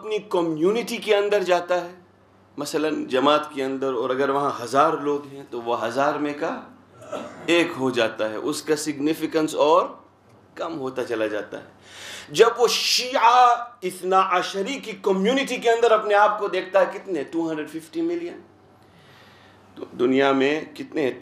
اپنی کمیونٹی کے اندر جاتا ہے مثلا جماعت کے اندر، اور اگر وہاں 1000 لوگ ہیں تو وہ 1000 میں کا 1 ہو جاتا ہے، اس کا سگنیفیکنس اور کم ہوتا چلا جاتا ہے۔ جب وہ شیعہ اثنا عشری کی کمیونٹی کے اندر اپنے آپ کو دیکھتا ہے، کتنے 250 ملین دنیا میں کتنے ہیں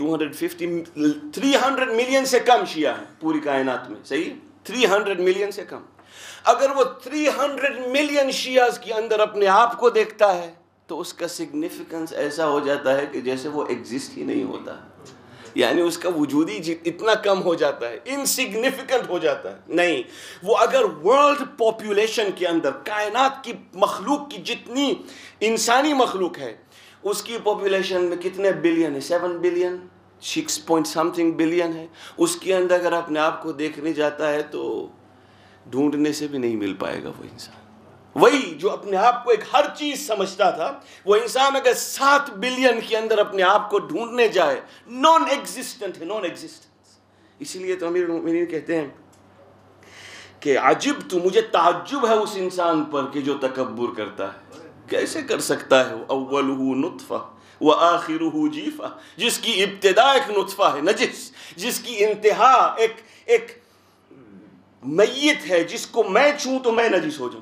300 ملین سے کم شیعہ ہیں پوری کائنات میں، صحیح 300 ملین سے کم۔ اگر وہ 300 ملین شیعہ کے اندر اپنے آپ کو دیکھتا ہے تو اس کا سگنیفیکنس ایسا ہو جاتا ہے کہ جیسے وہ ایگزسٹ ہی نہیں ہوتا، یعنی اس کا وجود ہی اتنا کم ہو جاتا ہے، انسگنیفیکنٹ ہو جاتا ہے۔ نہیں، وہ اگر ورلڈ پاپولیشن کے اندر کائنات کی مخلوق کی جتنی انسانی مخلوق ہے اس کی پاپولیشن میں کتنے بلین ہے، 7 بلین 6 پوائنٹ سمتھنگ بلین ہے، اس کے اندر اگر اپنے آپ کو دیکھنے جاتا ہے تو ڈھونڈنے سے بھی نہیں مل پائے گا وہ انسان۔ وہی جو اپنے آپ کو ایک ہر چیز سمجھتا تھا، وہ انسان اگر 7 بلین کے اندر اپنے آپ کو ڈھونڈنے جائے نان ایگزسٹنٹ ہے، نان ایگزسٹنس۔ اسی لیے تو امیر المومنین کہتے ہیں کہ عجب تو، مجھے تعجب ہے اس انسان پر کہ جو تکبر کرتا ہے، کیسے کر سکتا ہے؟ اولہ نطفہ وآخرہ جیفہ، جس کی ابتدا ایک نطفہ ہے نجس، جس کی انتہا ایک میت ہے، جس کو میں چھوں تو میں نجس ہو جاؤں،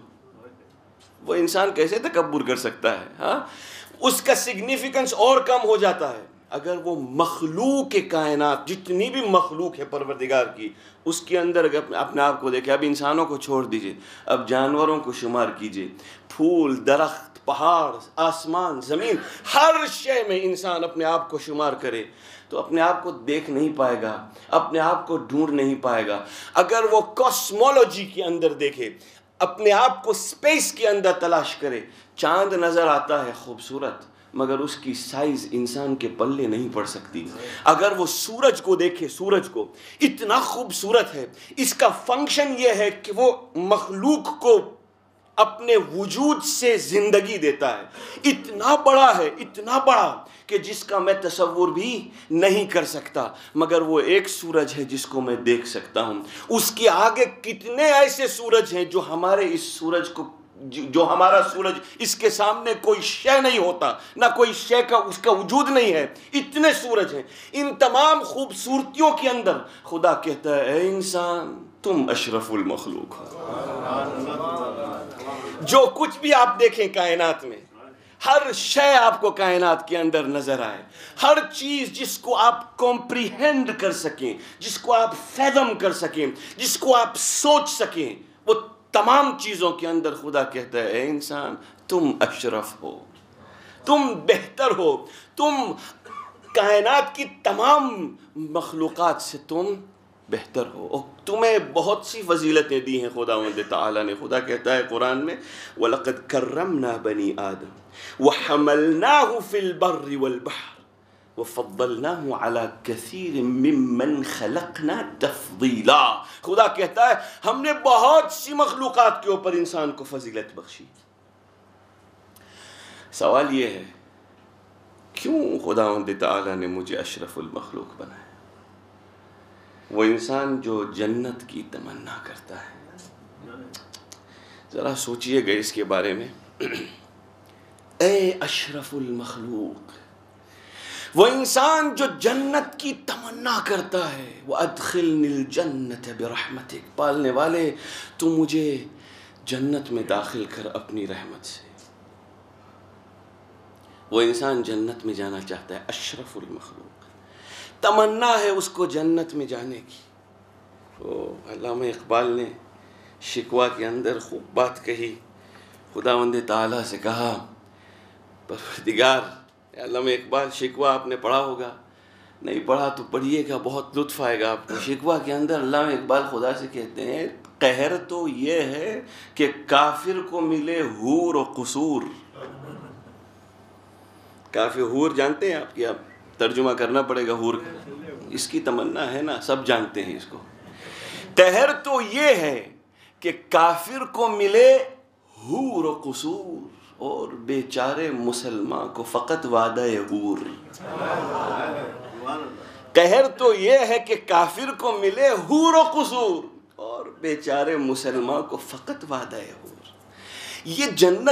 وہ انسان کیسے تکبر کر سکتا ہے؟ ہاں، اس کا سگنیفیکنس اور کم ہو جاتا ہے اگر وہ مخلوق کائنات جتنی بھی مخلوق ہے پروردگار کی، اس کے اندر اگر اپنے آپ کو دیکھے۔ اب انسانوں کو چھوڑ دیجئے، اب جانوروں کو شمار کیجئے، پھول، درخت، پہاڑ، آسمان، زمین، ہر شے میں انسان اپنے آپ کو شمار کرے تو اپنے آپ کو دیکھ نہیں پائے گا، اپنے آپ کو ڈھونڈ نہیں پائے گا۔ اگر وہ کاسمولوجی کے اندر دیکھے، اپنے آپ کو اسپیس کے اندر تلاش کرے، چاند نظر آتا ہے خوبصورت، مگر اس کی سائز انسان کے پلے نہیں پڑ سکتی۔ اگر وہ سورج کو دیکھے، سورج کو اتنا خوبصورت ہے، اس کا فنکشن یہ ہے کہ وہ مخلوق کو اپنے وجود سے زندگی دیتا ہے، اتنا بڑا ہے، اتنا بڑا کہ جس کا میں تصور بھی نہیں کر سکتا، مگر وہ ایک سورج ہے جس کو میں دیکھ سکتا ہوں۔ اس کے آگے کتنے ایسے سورج ہیں جو ہمارے اس سورج کو، جو ہمارا سورج، اس کے سامنے کوئی شے نہیں ہوتا، نہ کوئی شے کا اس کا وجود نہیں ہے، اتنے سورج ہیں۔ ان تمام خوبصورتیوں کے اندر خدا کہتا ہے اے انسان تم اشرف المخلوق ہو۔ جو کچھ بھی آپ دیکھیں کائنات میں، ہر شے آپ کو کائنات کے اندر نظر آئے، ہر چیز جس کو آپ کمپریہنڈ کر سکیں، جس کو آپ فیدم کر سکیں، جس کو آپ سوچ سکیں، وہ تمام چیزوں کے اندر خدا کہتا ہے اے انسان تم اشرف ہو، تم بہتر ہو، تم کائنات کی تمام مخلوقات سے تم بہتر ہو، اور تمہیں بہت سی فضیلتیں دی ہیں خداوند تعالیٰ نے۔ خدا کہتا ہے قرآن میں وَلَقَدْ كَرَّمْنَا بَنِي آدَمَ وَحَمَلْنَاهُ فِي الْبَرِّ وَالْبَحْرِ وَفَضَّلْنَاهُ عَلَى كَثِيرٍ مِّمَّنْ خَلَقْنَا تَفْضِيلًا۔ خدا کہتا ہے ہم نے بہت سی مخلوقات کے اوپر انسان کو فضیلت بخشی۔ سوال یہ ہے کیوں خداوند تعالیٰ نے مجھے اشرف المخلوق بنایا؟ وہ انسان جو جنت کی تمنا کرتا ہے، ذرا سوچئے گا اس کے بارے میں۔ اے اشرف المخلوق، وہ انسان جو جنت کی تمنا کرتا ہے، وَأَدْخِلْنِ الْجَنَّةَ بِرَحْمَتِكَ، پالنے والے تو مجھے جنت میں داخل کر اپنی رحمت سے۔ وہ انسان جنت میں جانا چاہتا ہے، اشرف المخلوق، تمنا ہے اس کو جنت میں جانے کی۔ تو علامہ اقبال نے شکوہ کے اندر خوب بات کہی، خداوند تعالیٰ سے کہا پروردگار، علامہ اقبال شکوہ آپ نے پڑھا ہوگا، نہیں پڑھا تو پڑھیے گا، بہت لطف آئے گا آپ کو۔ شکوہ کے اندر علامہ اقبال خدا سے کہتے ہیں قہر تو یہ ہے کہ کافر کو ملے حور و قصور۔ کافر حور جانتے ہیں آپ، کیا ترجمہ کرنا پڑے گا حور کا، اس کی تمنا ہے نا، سب جانتے ہیں اس کو۔ قہر تو یہ ہے کہ کافر کو ملے حور و قصور، اور بیچارے مسلمان کو فقط وعدہ حور۔ قہر تو یہ ہے کہ کافر کو ملے حور و قصور، اور بیچارے مسلمان کو فقط وعدہ حور۔ یہ جنت